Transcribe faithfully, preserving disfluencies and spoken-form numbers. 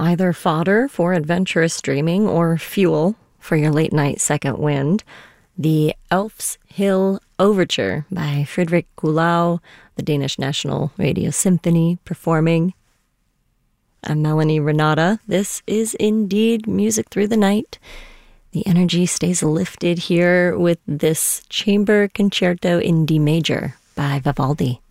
either fodder for adventurous dreaming or fuel for your late-night second wind. The Elf's Hill Overture by Frederick Kuhlau, the Danish National Radio Symphony performing. I'm Melanie Renata. This is indeed Music Through the Night. The energy stays lifted here with this Chamber Concerto in D major by Vivaldi.